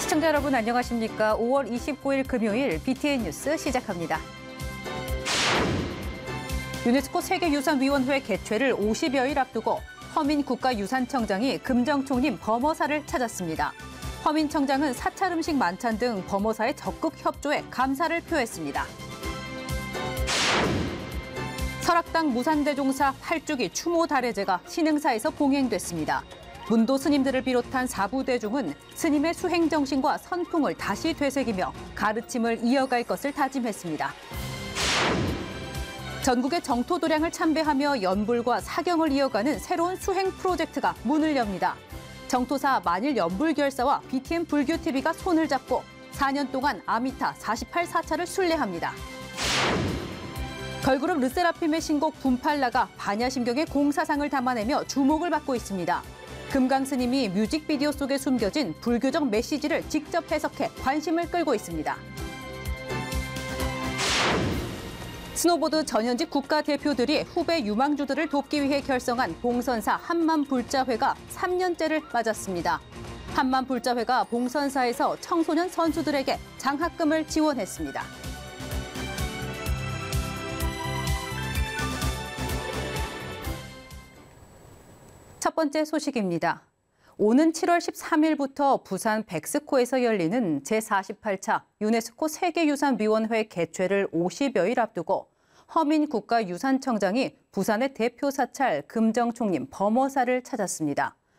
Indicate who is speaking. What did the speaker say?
Speaker 1: 시청자 여러분 안녕하십니까? 5월 29일 금요일 BTN 뉴스 시작합니다. 유네스코 세계유산위원회 개최를 50여일 앞두고 허민 국가유산청장이 금정총림 범어사를 찾았습니다. 허민 청장은 사찰 음식 만찬 등 범어사의 적극 협조에 감사를 표했습니다. 설악당 무산대종사 8주기 추모 달해제가 신흥사에서 봉행됐습니다. 문도 스님들을 비롯한 사부대중은 스님의 수행 정신과 선풍을 다시 되새기며 가르침을 이어갈 것을 다짐했습니다. 전국의 정토도량을 참배하며 연불과 사경을 이어가는 새로운 수행 프로젝트가 문을 엽니다. 정토사 만일연불결사와 BTN 불교TV가 손을 잡고 4년 동안 아미타 48사차를 순례합니다. 걸그룹 르세라핌의 신곡 분팔라가 반야심경의 공사상을 담아내며 주목을 받고 있습니다. 금강 스님이 뮤직비디오 속에 숨겨진 불교적 메시지를 직접 해석해 관심을 끌고 있습니다. 스노보드 전현직 국가대표들이 후배 유망주들을 돕기 위해 결성한 봉선사 한만불자회가 3년째를 맞았습니다. 한만불자회가 봉선사에서 청소년 선수들에게 장학금을 지원했습니다. 첫 번째 소식입니다. 오는 7월 13일부터 부산 백스코에서 열리는 제48차 유네스코 세계유산위원회 개최를 50여일 앞두고 허민 국가유산청장이 부산의 대표 사찰 금정총림 범어사를 찾았습니다.